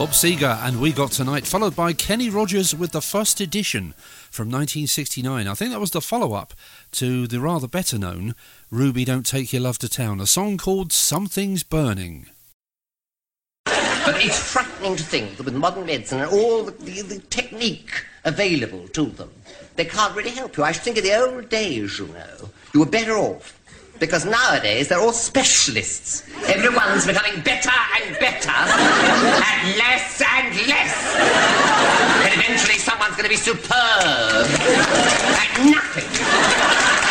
Bob Seger and We Got Tonight, followed by Kenny Rogers with the first edition from 1969. I think that was the follow-up to the rather better-known Ruby Don't Take Your Love to Town, a song called Something's Burning. But it's frightening to think that with modern medicine and all the technique available to them, they can't really help you. I should think of the old days, you know. You were better off. Because nowadays they're all specialists. Everyone's becoming better and better and less. And eventually someone's going to be superb.